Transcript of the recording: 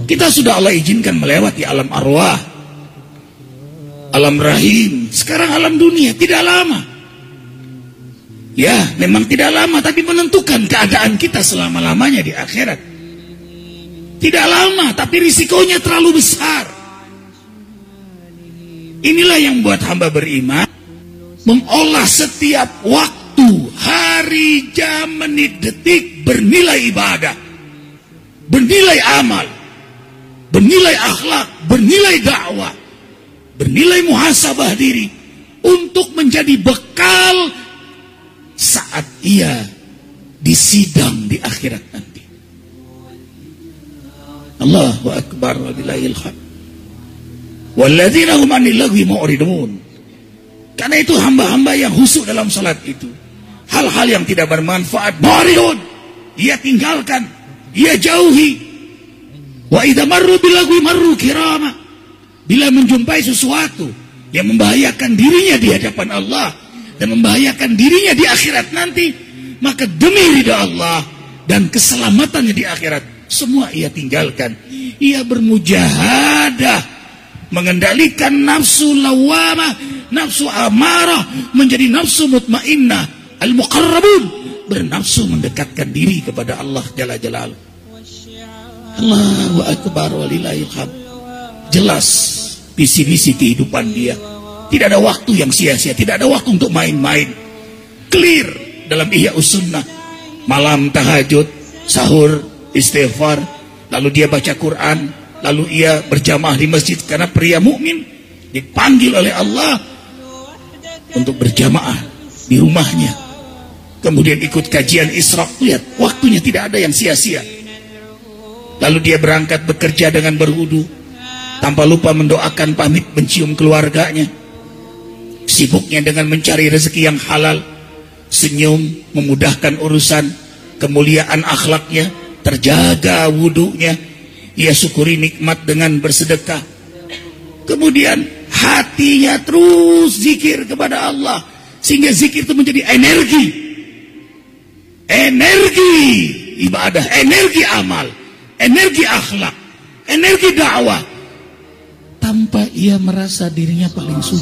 Kita sudah Allah izinkan melewati alam arwah, alam rahim, sekarang alam dunia. Tidak lama. Ya, memang tidak lama, tapi menentukan keadaan kita selama-lamanya di akhirat. Tidak lama, tapi risikonya terlalu besar. Inilah yang buat hamba beriman mengolah setiap waktu, hari, jam, menit, detik bernilai ibadah, bernilai amal, bernilai akhlak, bernilai dakwah, bernilai muhasabah diri untuk menjadi bekal saat ia disidang di akhirat nanti. Allahu akbar wa billahil hamd. Walladzina hum 'anil lagwi mu'ridun. Karena itu hamba-hamba yang khusyuk dalam salat itu, hal-hal yang tidak bermanfaat mu'ridun, ia tinggalkan, ia jauhi. Wa idza marru bil lagwi marru kirama. Bila menjumpai sesuatu yang membahayakan dirinya di hadapan Allah dan membahayakan dirinya di akhirat nanti, maka demi ridha Allah dan keselamatannya di akhirat, semua ia tinggalkan. Ia bermujahadah mengendalikan nafsu lawamah, nafsu amarah menjadi nafsu mutmainnah, al-muqarrabun, bernafsu mendekatkan diri kepada Allah Jalla Jalaluhu. Allahu akbar walillahil hamd. Jelas visi-visi kehidupan dia. Tidak ada waktu yang sia-sia, tidak ada waktu untuk main-main. Clear dalam Ihya'us Sunnah. Malam tahajud, sahur, istighfar, lalu dia baca Quran, lalu ia berjamaah di masjid, karena pria mukmin dipanggil oleh Allah untuk berjamaah di rumahnya. Kemudian ikut kajian Isra. Lihat, waktunya tidak ada yang sia-sia. Lalu dia berangkat bekerja dengan berwudu, tanpa lupa mendoakan, pamit, mencium keluarganya. Sibuknya dengan mencari rezeki yang halal, senyum, memudahkan urusan, kemuliaan akhlaknya, terjaga wudunya. Ia syukuri nikmat dengan bersedekah. Kemudian hatinya terus zikir kepada Allah, sehingga zikir itu menjadi energi. Energi ibadah, energi amal, energi akhlak, energi dakwah. Tanpa ia merasa dirinya paling suci.